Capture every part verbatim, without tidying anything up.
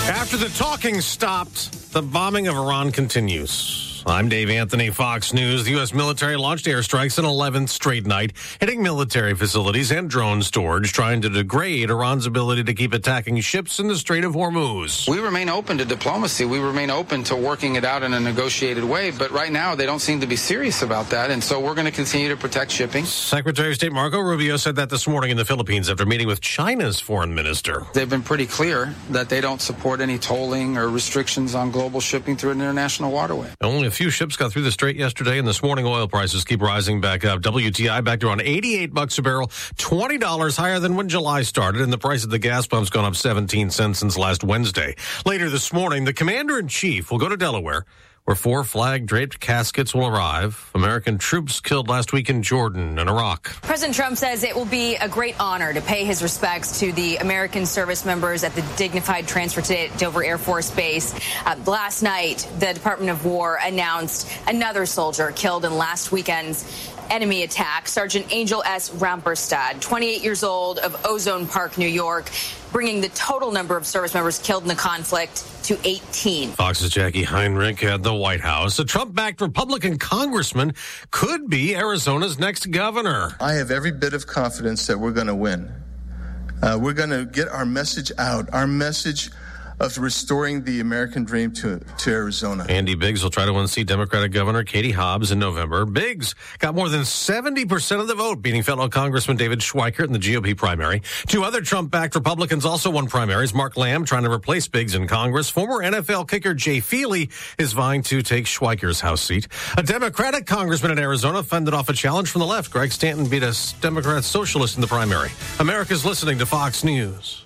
After the talking stopped, the bombing of Iran continues. I'm Dave Anthony, Fox News. The U S military launched airstrikes an eleventh straight night, hitting military facilities and drone storage, trying to degrade Iran's ability to keep attacking ships in the Strait of Hormuz. We remain open to diplomacy. We remain open to working it out in a negotiated way. But right now, they don't seem to be serious about that. And so we're going to continue to protect shipping. Secretary of State Marco Rubio said that this morning in the Philippines after meeting with China's foreign minister. They've been pretty clear that they don't support any tolling or restrictions on global shipping through an international waterway. Only a few ships got through the strait yesterday, and this morning oil prices keep rising back up. W T I back to around eighty-eight bucks a barrel, twenty dollars higher than when July started, and the price of the gas pump's gone up seventeen cents since last Wednesday. Later this morning, the commander-in-chief will go to Delaware, where four flag-draped caskets will arrive. American troops killed last week in Jordan and Iraq. President Trump says it will be a great honor to pay his respects to the American service members at the dignified transfer to Dover Air Force Base. Uh, last night, the Department of War announced another soldier killed in last weekend's enemy attack. Sergeant Angel S. Ramperstad, twenty-eight years old, of Ozone Park, New York, bringing the total number of service members killed in the conflict to eighteen. Fox's Jackie Heinrich at the White House. A Trump-backed Republican congressman could be Arizona's next governor. I have every bit of confidence that we're going to win. Uh, we're going to get our message out, our message of restoring the American dream to, to Arizona. Andy Biggs will try to unseat Democratic Governor Katie Hobbs in November. Biggs got more than seventy percent of the vote, beating fellow Congressman David Schweikert in the G O P primary. Two other Trump-backed Republicans also won primaries. Mark Lamb trying to replace Biggs in Congress. Former N F L kicker Jay Feely is vying to take Schweikert's House seat. A Democratic congressman in Arizona fended off a challenge from the left. Greg Stanton beat a Democrat socialist in the primary. America's listening to Fox News.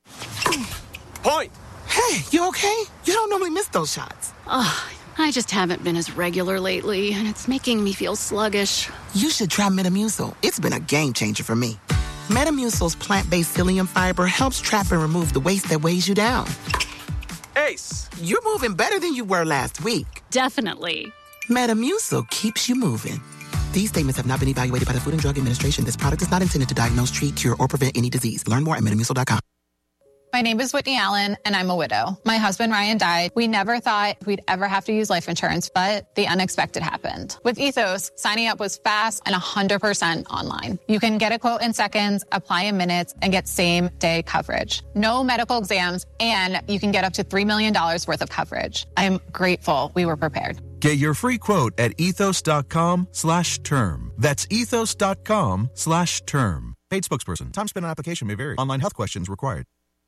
Point. Hey, you okay? You don't normally miss those shots. Oh, I just haven't been as regular lately, and it's making me feel sluggish. You should try Metamucil. It's been a game changer for me. Metamucil's plant-based psyllium fiber helps trap and remove the waste that weighs you down. Ace. You're moving better than you were last week. Definitely. Metamucil keeps you moving. These statements have not been evaluated by the Food and Drug Administration. This product is not intended to diagnose, treat, cure, or prevent any disease. Learn more at metamucil dot com. My name is Whitney Allen, and I'm a widow. My husband, Ryan, died. We never thought we'd ever have to use life insurance, but the unexpected happened. With Ethos, signing up was fast and one hundred percent online. You can get a quote in seconds, apply in minutes, and get same-day coverage. No medical exams, and you can get up to three million dollars worth of coverage. I am grateful we were prepared. Get your free quote at ethos.com slash term. That's ethos.com slash term. Paid spokesperson. Time spent on application may vary. Online health questions required.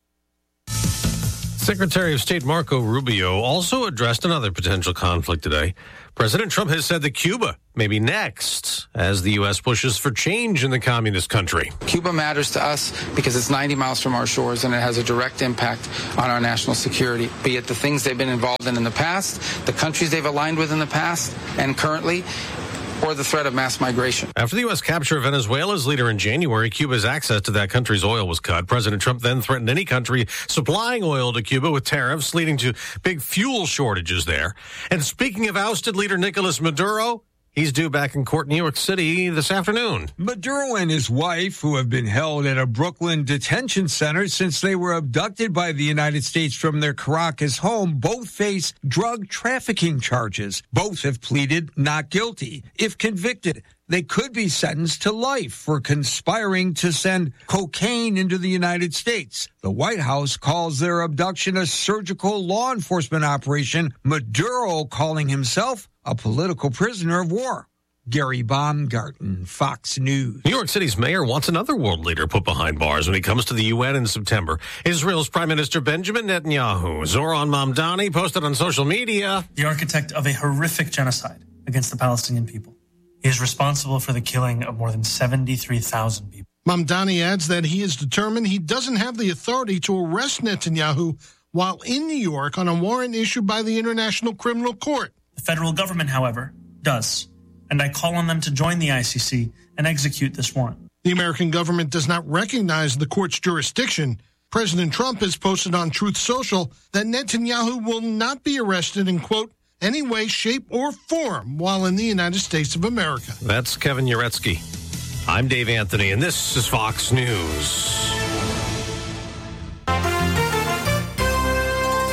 Secretary of State Marco Rubio also addressed another potential conflict today. President Trump has said that Cuba may be next as the U S pushes for change in the communist country. Cuba matters to us because it's ninety miles from our shores and it has a direct impact on our national security, be it the things they've been involved in in the past, the countries they've aligned with in the past and currently, or the threat of mass migration. After the U S capture of Venezuela's leader in January, Cuba's access to that country's oil was cut. President Trump then threatened any country supplying oil to Cuba with tariffs, leading to big fuel shortages there. And speaking of ousted leader Nicolas Maduro, he's due back in court in New York City this afternoon. Maduro and his wife, who have been held at a Brooklyn detention center since they were abducted by the United States from their Caracas home, both face drug trafficking charges. Both have pleaded not guilty. If convicted, they could be sentenced to life for conspiring to send cocaine into the United States. The White House calls their abduction a surgical law enforcement operation, Maduro calling himself a political prisoner of war. Gary Baumgarten, Fox News. New York City's mayor wants another world leader put behind bars when he comes to the U N in September. Israel's Prime Minister Benjamin Netanyahu. Zoran Mamdani posted on social media. The architect of a horrific genocide against the Palestinian people. He is responsible for the killing of more than seventy-three thousand people. Mamdani adds that he is determined he doesn't have the authority to arrest Netanyahu while in New York on a warrant issued by the International Criminal Court. The federal government, however, does, and I call on them to join the I C C and execute this warrant. The American government does not recognize the court's jurisdiction. President Trump has posted on Truth Social that Netanyahu will not be arrested in, quote, any way, shape, or form while in the United States of America. That's Kevin Uretsky. I'm Dave Anthony, and this is Fox News.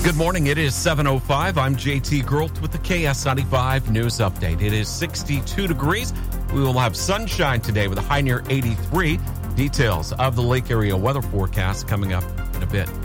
Good morning. It is seven oh five. I'm J T Geralt with the K S ninety-five News Update. It is sixty-two degrees. We will have sunshine today with a high near eighty-three. Details of the Lake area weather forecast coming up in a bit.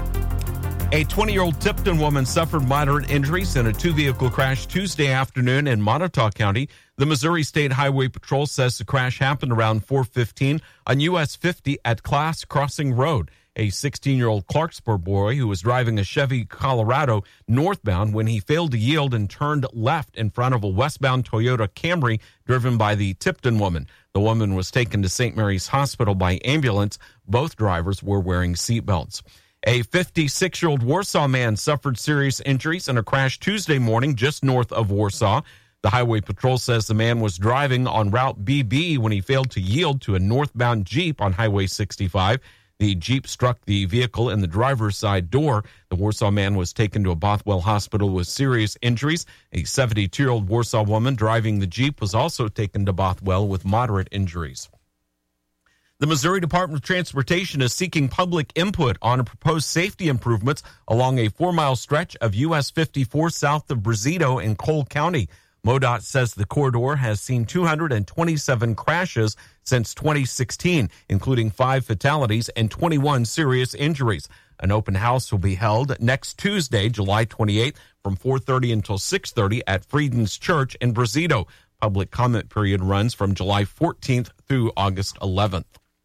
A twenty-year-old Tipton woman suffered moderate injuries in a two-vehicle crash Tuesday afternoon in Montauk County. The Missouri State Highway Patrol says the crash happened around four fifteen on U S fifty at Class Crossing Road. A sixteen-year-old Clarksburg boy who was driving a Chevy Colorado northbound when he failed to yield and turned left in front of a westbound Toyota Camry driven by the Tipton woman. The woman was taken to Saint Mary's Hospital by ambulance. Both drivers were wearing seatbelts. A fifty-six-year-old Warsaw man suffered serious injuries in a crash Tuesday morning just north of Warsaw. The Highway Patrol says the man was driving on Route B B when he failed to yield to a northbound Jeep on Highway sixty-five. The Jeep struck the vehicle in the driver's side door. The Warsaw man was taken to a Bothwell hospital with serious injuries. A seventy-two-year-old Warsaw woman driving the Jeep was also taken to Bothwell with moderate injuries. The Missouri Department of Transportation is seeking public input on proposed safety improvements along a four-mile stretch of U S fifty-four south of Brazito in Cole County. MoDOT says the corridor has seen two hundred twenty-seven crashes since twenty sixteen, including five fatalities and twenty-one serious injuries. An open house will be held next Tuesday, July twenty-eighth, from four thirty until six thirty at Frieden's Church in Brazito. Public comment period runs from July fourteenth through August eleventh.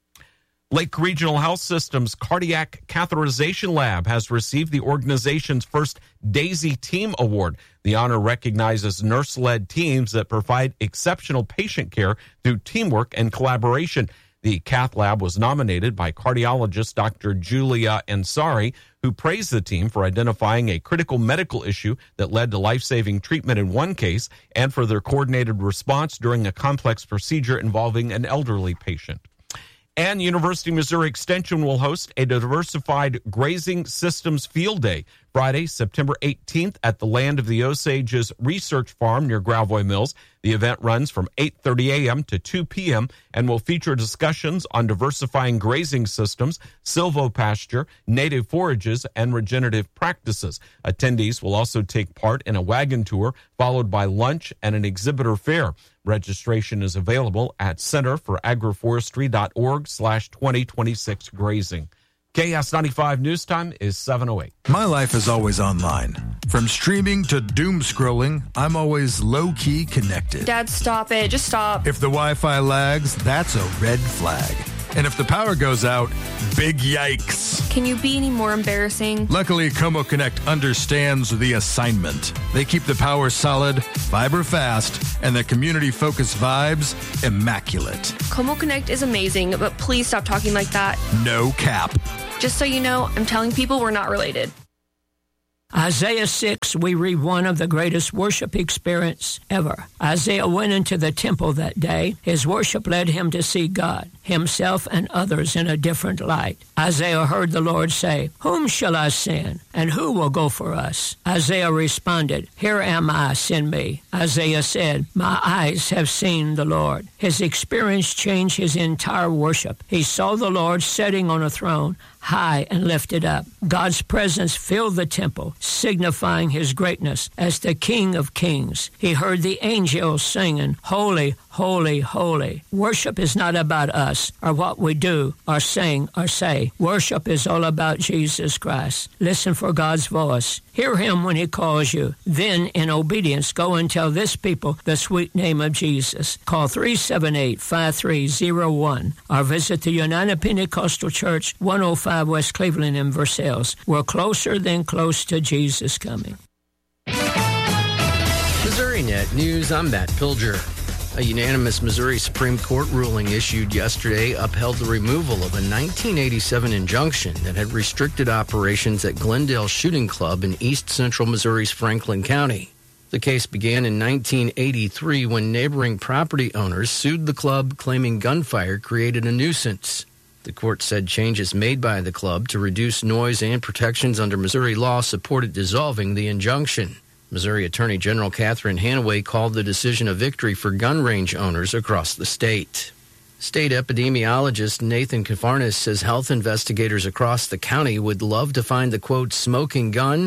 Lake Regional Health System's Cardiac Catheterization Lab has received the organization's first DAISY Team Award. The honor recognizes nurse-led teams that provide exceptional patient care through teamwork and collaboration. The Cath Lab was nominated by cardiologist Doctor Julia Ansari, who praised the team for identifying a critical medical issue that led to life-saving treatment in one case and for their coordinated response during a complex procedure involving an elderly patient. And University of Missouri Extension will host a diversified grazing systems field day Friday, September eighteenth at the Land of the Osages Research Farm near Gravois Mills. The event runs from eight thirty a.m. to two p.m. and will feature discussions on diversifying grazing systems, silvopasture, native forages, and regenerative practices. Attendees will also take part in a wagon tour, followed by lunch and an exhibitor fair. Registration is available at center for agroforestry dot org slash twenty twenty-six grazing. K S ninety-five News Time is seven oh eight. My life is always online. From streaming to doom scrolling, I'm always low-key connected. Dad, stop it. Just stop. If the Wi-Fi lags, that's a red flag. And if the power goes out, big yikes. Can you be any more embarrassing? Luckily, Como Connect understands the assignment. They keep the power solid, fiber fast, and the community-focused vibes immaculate. Como Connect is amazing, but please stop talking like that. No cap. Just so you know, I'm telling people we're not related. Isaiah six, we read one of the greatest worship experience ever. Isaiah went into the temple that day. His worship led him to see God, himself and others in a different light. Isaiah heard the Lord say, "Whom shall I send, and who will go for us?" Isaiah responded, "Here am I, send me." Isaiah said, "My eyes have seen the Lord." His experience changed his entire worship. He saw the Lord sitting on a throne, high and lifted up. God's presence filled the temple, signifying his greatness as the King of Kings. He heard the angels singing, "Holy, holy, holy." Worship is not about us or what we do or sing or say. Worship is all about Jesus Christ. Listen for God's voice. Hear him when he calls you. Then, in obedience, go and tell this people the sweet name of Jesus. Call three seven eight, five three zero one or visit the United Pentecostal Church, one oh five West Cleveland in Versailles. We're closer than close to Jesus coming. Missouri Net News, I'm Matt Pilger. A unanimous Missouri Supreme Court ruling issued yesterday upheld the removal of a nineteen eighty-seven injunction that had restricted operations at Glendale Shooting Club in east central Missouri's Franklin County. The case began in nineteen eighty-three when neighboring property owners sued the club, claiming gunfire created a nuisance. The court said changes made by the club to reduce noise and protections under Missouri law supported dissolving the injunction. Missouri Attorney General Catherine Hanaway called the decision a victory for gun range owners across the state. State epidemiologist Nathan Kafarnis says health investigators across the county would love to find the, quote, smoking gun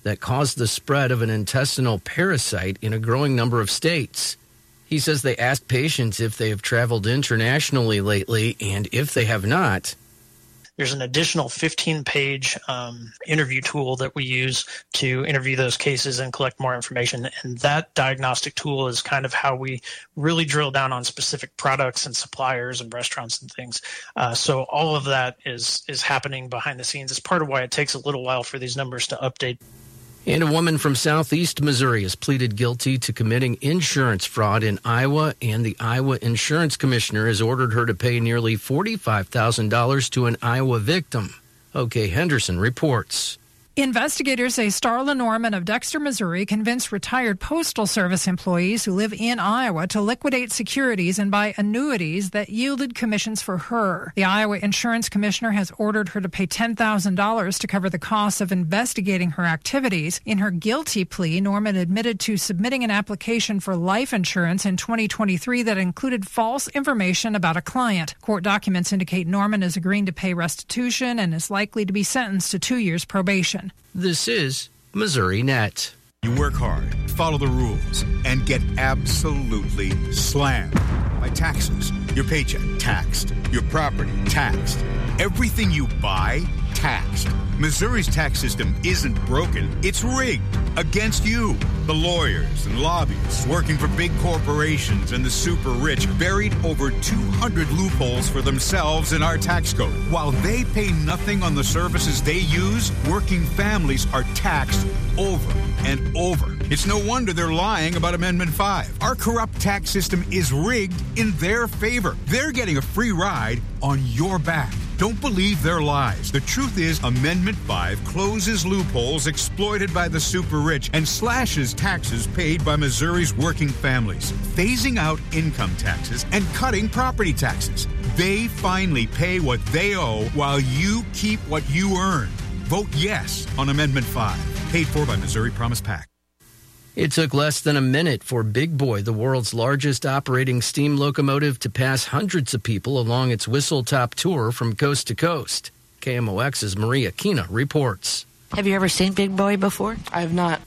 that caused the spread of an intestinal parasite in a growing number of states. He says they asked patients if they have traveled internationally lately, and if they have not, there's an additional fifteen-page um, interview tool that we use to interview those cases and collect more information. And that diagnostic tool is kind of how we really drill down on specific products and suppliers and restaurants and things. Uh, so all of that is is happening behind the scenes. It's part of why it takes a little while for these numbers to update. And a woman from southeast Missouri has pleaded guilty to committing insurance fraud in Iowa, and the Iowa Insurance Commissioner has ordered her to pay nearly forty-five thousand dollars to an Iowa victim. O K. Henderson reports. Investigators say Starla Norman of Dexter, Missouri, convinced retired Postal Service employees who live in Iowa to liquidate securities and buy annuities that yielded commissions for her. The Iowa Insurance Commissioner has ordered her to pay ten thousand dollars to cover the costs of investigating her activities. In her guilty plea, Norman admitted to submitting an application for life insurance in twenty twenty-three that included false information about a client. Court documents indicate Norman is agreeing to pay restitution and is likely to be sentenced to two years probation. This is Missouri Net. You work hard, follow the rules, and get absolutely slammed by taxes. Your paycheck taxed, your property taxed, everything you buy taxed. Missouri's tax system isn't broken, it's rigged against you. The lawyers and lobbyists working for big corporations and the super rich buried over two hundred loopholes for themselves in our tax code. While they pay nothing on the services they use, working families are taxed over and over. It's no wonder they're lying about Amendment five. Our corrupt tax system is rigged in their favor. They're getting a free ride on your back. Don't believe their lies. The truth is, Amendment five closes loopholes exploited by the super rich and slashes taxes paid by Missouri's working families, phasing out income taxes and cutting property taxes. They finally pay what they owe while you keep what you earn. Vote yes on Amendment five, paid for by Missouri Promise PAC. It took less than a minute for Big Boy, the world's largest operating steam locomotive, to pass hundreds of people along its whistle-top tour from coast to coast. K M O X's Maria Kina reports. Have you ever seen Big Boy before? I have not.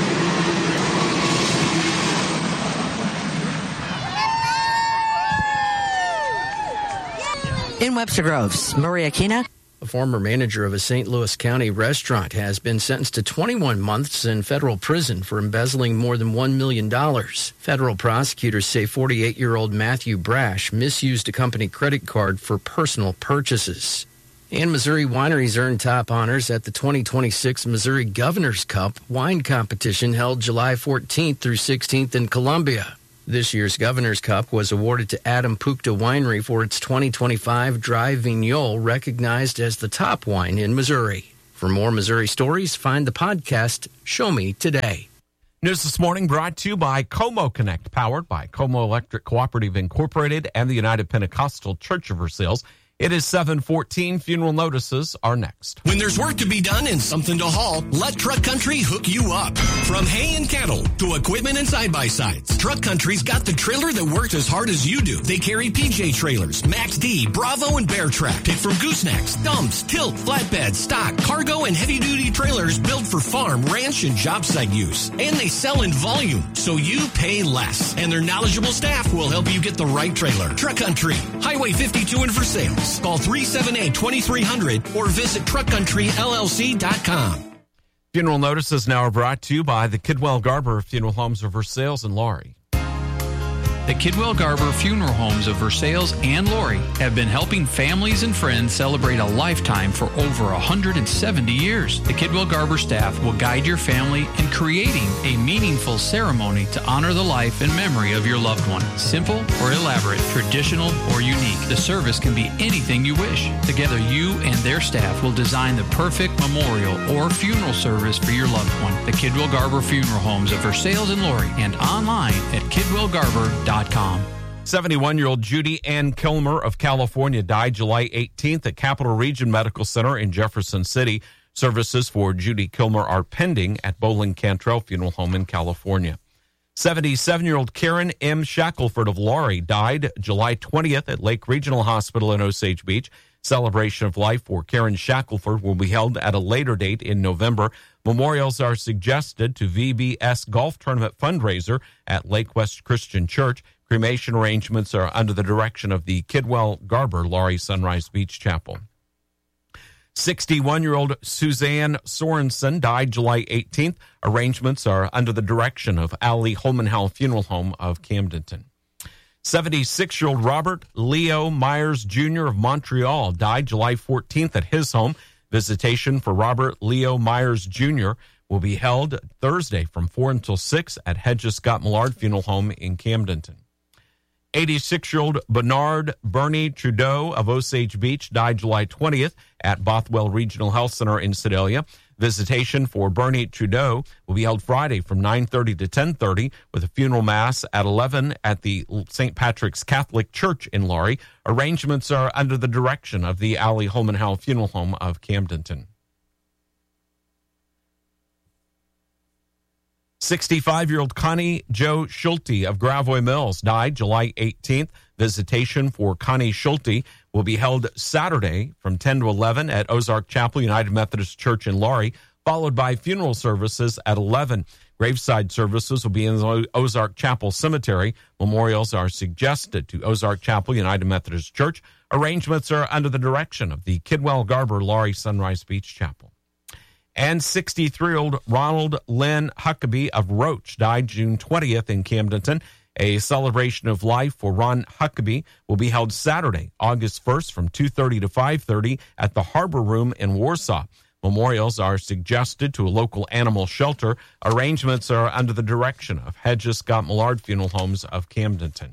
In Webster Groves, Maria Kina. A former manager of a Saint Louis County restaurant has been sentenced to twenty-one months in federal prison for embezzling more than one million dollars. Federal prosecutors say forty-eight-year-old Matthew Brash misused a company credit card for personal purchases. And Missouri wineries earned top honors at the twenty twenty-six Missouri Governor's Cup wine competition held July fourteenth through sixteenth in Columbia. This year's Governor's Cup was awarded to Adam Pukta Winery for its twenty twenty-five Dry Vignole, recognized as the top wine in Missouri. For more Missouri stories, find the podcast Show Me Today. News this morning brought to you by Como Connect, powered by Como Electric Cooperative Incorporated and the United Pentecostal Church of Versailles. It is seven fourteen. Funeral notices are next. When there's work to be done and something to haul, let Truck Country hook you up. From hay and cattle to equipment and side-by-sides, Truck Country's got the trailer that works as hard as you do. They carry P J trailers, Max D, Bravo, and Bear Track. Pick from goosenecks, dumps, tilt, flatbed, stock, cargo, and heavy-duty trailers built for farm, ranch, and job site use. And they sell in volume, so you pay less. And their knowledgeable staff will help you get the right trailer. Truck Country, Highway fifty-two in Versailles. Call three seven eight, two three zero zero or visit truck country L L C dot com. Funeral notices now are brought to you by the Kidwell Garber Funeral Homes of Versailles and Laurie. The Kidwell Garber Funeral Homes of Versailles and Laurie have been helping families and friends celebrate a lifetime for over one hundred seventy years. The Kidwell Garber staff will guide your family in creating a meaningful ceremony to honor the life and memory of your loved one. Simple or elaborate, traditional or unique, the service can be anything you wish. Together, you and their staff will design the perfect memorial or funeral service for your loved one. The Kidwell Garber Funeral Homes of Versailles and Laurie, and online at kidwell garber dot com. seventy-one-year-old Judy Ann Kilmer of California died July eighteenth at Capital Region Medical Center in Jefferson City. Services for Judy Kilmer are pending at Bowling Cantrell Funeral Home in California. seventy-seven-year-old Karen M. Shackelford of Laurie died July twentieth at Lake Regional Hospital in Osage Beach. Celebration of Life for Karen Shackelford will be held at a later date in November. Memorials are suggested to V B S Golf Tournament fundraiser at Lake West Christian Church. Cremation arrangements are under the direction of the Kidwell Garber Laurie Sunrise Beach Chapel. sixty-one-year-old Suzanne Sorensen died July eighteenth. Arrangements are under the direction of Ali Holmanhal Funeral Home of Camdenton. seventy-six-year-old Robert Leo Myers Junior of Montreal died July fourteenth at his home. Visitation for Robert Leo Myers Junior will be held Thursday from four until six at Hedges Scott Millard Funeral Home in Camdenton. eighty-six-year-old Bernard Bernie Trudeau of Osage Beach died July twentieth at Bothwell Regional Health Center in Sedalia. Visitation for Bernie Trudeau will be held Friday from nine thirty to ten thirty with a funeral mass at eleven at the Saint Patrick's Catholic Church in Laurie. Arrangements are under the direction of the Ali Holmanhal Funeral Home of Camdenton. sixty-five-year-old Connie Joe Schulte of Gravois Mills died July eighteenth. Visitation for Connie Schulte will be held Saturday from ten to eleven at Ozark Chapel United Methodist Church in Laurie, followed by funeral services at eleven. Graveside services will be in the Ozark Chapel Cemetery. Memorials are suggested to Ozark Chapel United Methodist Church. Arrangements are under the direction of the Kidwell Garber Laurie Sunrise Beach Chapel. And sixty-three-year-old Ronald Lynn Huckabee of Roach died June twentieth in Camdenton. A celebration of life for Ron Huckabee will be held Saturday, August first from two thirty to five thirty at the Harbor Room in Warsaw. Memorials are suggested to a local animal shelter. Arrangements are under the direction of Hedges Scott Millard Funeral Homes of Camdenton.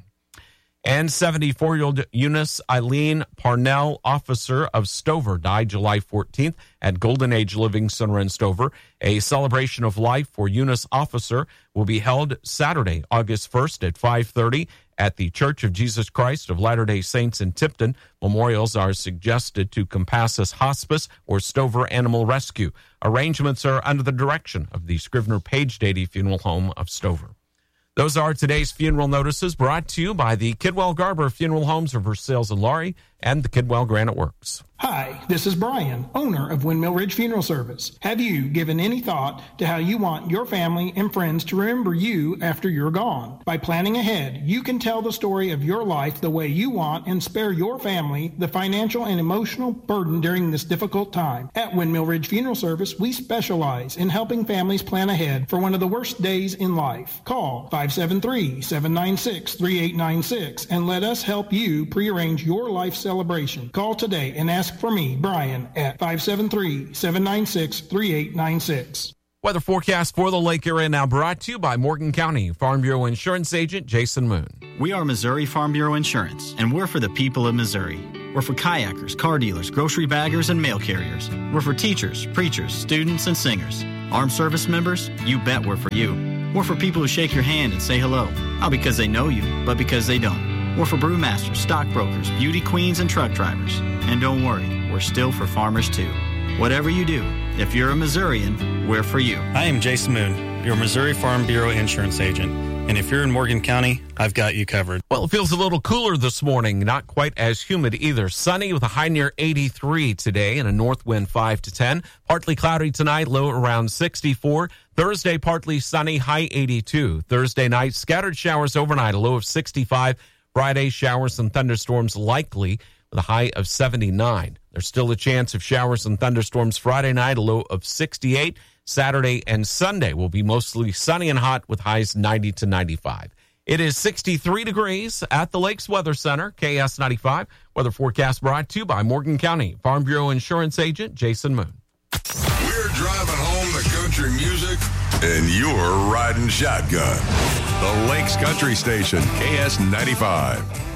And seventy-four-year-old Eunice Eileen Parnell, officer of Stover, died July fourteenth at Golden Age Living Center in Stover. A celebration of life for Eunice officer will be held Saturday, August first at five thirty at the Church of Jesus Christ of Latter-day Saints in Tipton. Memorials are suggested to Compassus Hospice or Stover Animal Rescue. Arrangements are under the direction of the Scrivener Page Dady Funeral Home of Stover. Those are today's funeral notices brought to you by the Kidwell Garber Funeral Homes of Versailles and Laurie and the Kidwell Granite Works. Hi, this is Brian, owner of Windmill Ridge Funeral Service. Have you given any thought to how you want your family and friends to remember you after you're gone? By planning ahead, you can tell the story of your life the way you want and spare your family the financial and emotional burden during this difficult time. At Windmill Ridge Funeral Service, we specialize in helping families plan ahead for one of the worst days in life. Call five seven three, seven nine six, three eight nine six and let us help you prearrange your life celebration. Call today and ask for me, Brian, at five seven three, seven nine six, three eight nine six. Weather forecast for the Lake area now brought to you by Morgan County Farm Bureau Insurance Agent Jason Moon. We are Missouri Farm Bureau Insurance, and we're for the people of Missouri. We're for kayakers, car dealers, grocery baggers, and mail carriers. We're for teachers, preachers, students, and singers. Armed service members, you bet we're for you. We're for people who shake your hand and say hello, not because they know you, but because they don't. We're for brewmasters, stockbrokers, beauty queens, and truck drivers. And don't worry, we're still for farmers too. Whatever you do, if you're a Missourian, we're for you. I am Jason Moon, your Missouri Farm Bureau Insurance Agent. And if you're in Morgan County, I've got you covered. Well, it feels a little cooler this morning, not quite as humid either. Sunny with a high near eighty-three today and a north wind five to ten. Partly cloudy tonight, low around sixty-four. Thursday, partly sunny, high eighty-two. Thursday night, scattered showers overnight, a low of sixty-five. Friday, showers and thunderstorms likely with a high of seventy-nine. There's still a chance of showers and thunderstorms Friday night, a low of sixty-eight. Saturday and Sunday will be mostly sunny and hot with highs ninety to ninety-five. It is sixty-three degrees at the Lakes Weather Center, K S ninety-five. Weather forecast brought to you by Morgan County Farm Bureau Insurance Agent Jason Moon. We're driving home the country music, and you're riding shotgun. The Lakes Country Station, K S ninety-five.